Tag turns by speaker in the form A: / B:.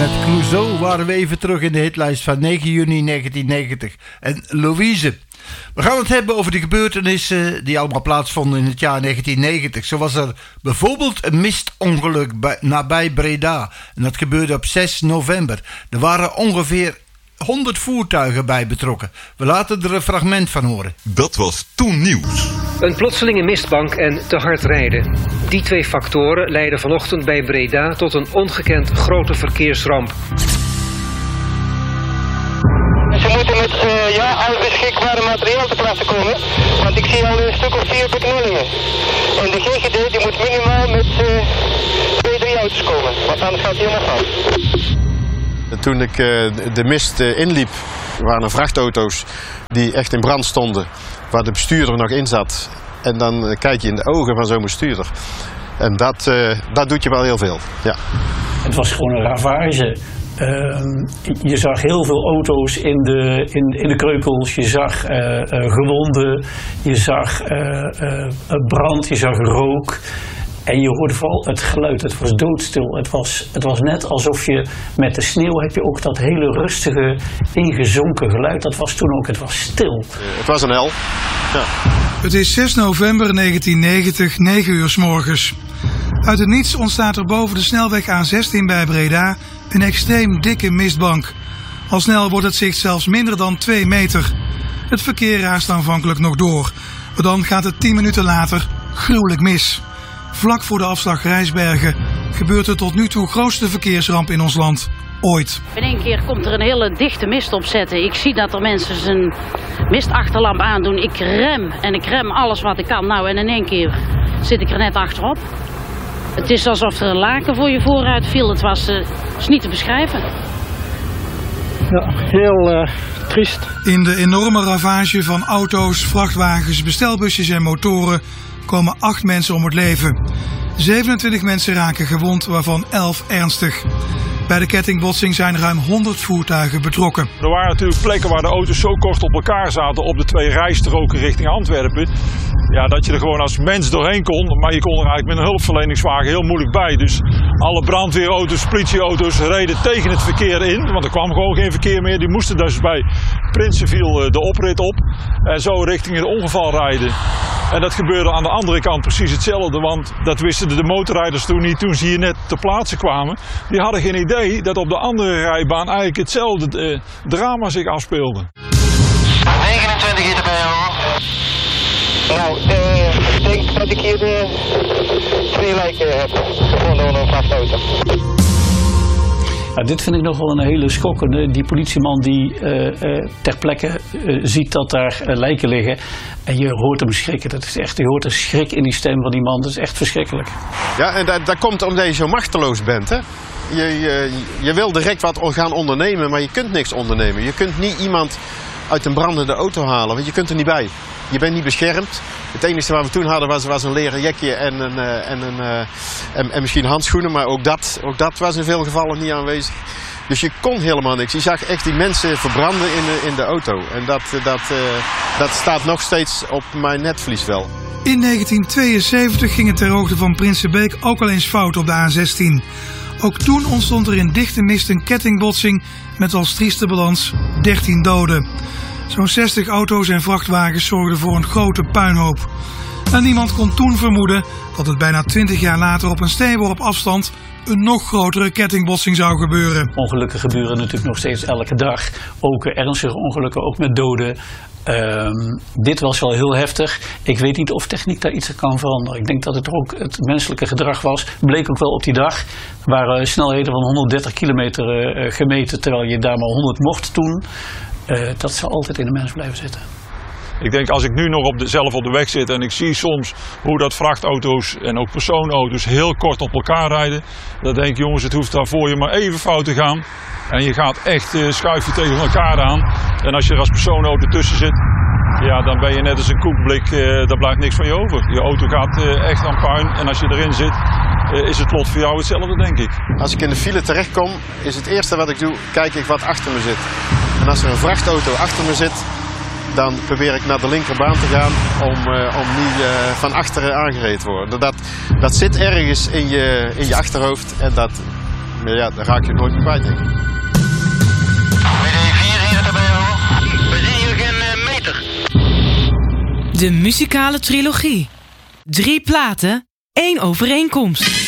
A: met Clouseau waren we even terug in de hitlijst van 9 juni 1990. En Louise. We gaan het hebben over de gebeurtenissen die allemaal plaatsvonden in het jaar 1990. Zo was er bijvoorbeeld een mistongeluk nabij Breda. En dat gebeurde op 6 november. Er waren ongeveer 100 voertuigen bij betrokken. We laten er een fragment van horen.
B: Dat was toen nieuws.
C: Een plotselinge mistbank en te hard rijden. Die twee factoren leidden vanochtend bij Breda tot een ongekend grote verkeersramp.
D: Ze moeten met al beschikbare materiaal te plaatsen komen, want ik zie al een stuk of 4 beknellingen. En de GGD die moet minimaal met 2-3 auto's komen, want anders gaat hij helemaal fout.
E: Toen ik de mist inliep, waren er vrachtauto's die echt in brand stonden, waar de bestuurder nog in zat. En dan kijk je in de ogen van zo'n bestuurder. En dat doet je wel heel veel, ja.
F: Het was gewoon een ravage. Je zag heel veel auto's in de kreukels, je zag gewonden, je zag brand, je zag rook. En je hoorde vooral het geluid, het was doodstil. Het was net alsof je met de sneeuw heb je ook dat hele rustige, ingezonken geluid. Dat was toen ook, het was stil.
E: Het was een hel, ja.
G: Het is 6 november 1990, 9 uur 's morgens. Uit het niets ontstaat er boven de snelweg A16 bij Breda een extreem dikke mistbank. Al snel wordt het zicht zelfs minder dan 2 meter. Het verkeer raast aanvankelijk nog door. Maar dan gaat het 10 minuten later gruwelijk mis. Vlak voor de afslag Rijsbergen gebeurt de tot nu toe grootste verkeersramp in ons land ooit.
H: In één keer komt er een hele dichte mist opzetten. Ik zie dat er mensen zijn mistachterlamp aandoen. Ik rem alles wat ik kan. Nou, en in één keer zit ik er net achterop. Het is alsof er een laken voor je vooruit viel. Het was niet te beschrijven.
D: Ja, heel triest.
G: In de enorme ravage van auto's, vrachtwagens, bestelbusjes en motoren komen 8 mensen om het leven. 27 mensen raken gewond, waarvan 11 ernstig. Bij de kettingbotsing zijn ruim 100 voertuigen betrokken.
I: Er waren natuurlijk plekken waar de auto's zo kort op elkaar zaten op de 2 rijstroken richting Antwerpen. Ja, dat je er gewoon als mens doorheen kon, maar je kon er eigenlijk met een hulpverleningswagen heel moeilijk bij. Dus alle brandweerauto's, politieauto's reden tegen het verkeer in, want er kwam gewoon geen verkeer meer. Die moesten dus bij Prinsenviel de oprit op en zo richting het ongeval rijden. En dat gebeurde aan de andere kant precies hetzelfde, want dat wisten de motorrijders toen niet, toen ze hier net ter plaatse kwamen. Die hadden geen idee dat op de andere rijbaan eigenlijk hetzelfde drama zich afspeelde.
D: 29 hier erbij, hoor. Nou, ik denk dat ik hier 2 lijken heb. Gewoon door een vrachtauto.
F: Ja, dit vind ik nog wel een hele schokkende. Die politieman die ter plekke ziet dat daar lijken liggen. En je hoort hem schrikken. Dat is echt, je hoort een schrik in die stem van die man. Dat is echt verschrikkelijk.
E: Ja, en dat komt omdat je zo machteloos bent, hè. Je wil direct wat gaan ondernemen, maar je kunt niks ondernemen. Je kunt niet iemand uit een brandende auto halen, want je kunt er niet bij. Je bent niet beschermd. Het enige wat we toen hadden was een leren jekje en misschien handschoenen, maar ook dat was in veel gevallen niet aanwezig. Dus je kon helemaal niks. Je zag echt die mensen verbranden in de auto. En dat staat nog steeds op mijn netvlies wel.
G: In 1972 ging het ter hoogte van Prinsenbeek ook al eens fout op de A16. Ook toen ontstond er in dichte mist een kettingbotsing met als trieste balans 13 doden. Zo'n 60 auto's en vrachtwagens zorgden voor een grote puinhoop. En niemand kon toen vermoeden dat het bijna 20 jaar later op een steenworp afstand een nog grotere kettingbotsing zou gebeuren.
F: Ongelukken gebeuren natuurlijk nog steeds elke dag. Ook ernstige ongelukken, ook met doden. Dit was wel heel heftig. Ik weet niet of techniek daar iets aan kan veranderen. Ik denk dat het ook het menselijke gedrag was. Bleek ook wel op die dag. Er waren snelheden van 130 kilometer gemeten, terwijl je daar maar 100 mocht toen. Dat zal altijd in de mens blijven zitten.
I: Ik denk als ik nu nog zelf op de weg zit en ik zie soms hoe dat vrachtauto's en ook persoonauto's heel kort op elkaar rijden. Dan denk ik, jongens, het hoeft daar voor je maar even fout te gaan. En je gaat echt schuif je tegen elkaar aan. En als je er als persoonauto tussen zit, ja, dan ben je net als een koekblik, daar blijft niks van je over. Je auto gaat echt aan puin en als je erin zit, is het lot voor jou hetzelfde, denk ik.
E: Als ik in de file terechtkom, is het eerste wat ik doe, kijk ik wat achter me zit. En als er een vrachtauto achter me zit, dan probeer ik naar de linkerbaan te gaan om niet van achteren aangereden te worden. Dat zit ergens in je achterhoofd en Maar ja, daar raak je nooit meer bij, denk ik.
D: We zien hier geen meter.
J: De muzikale trilogie. 3 platen, 1 overeenkomst.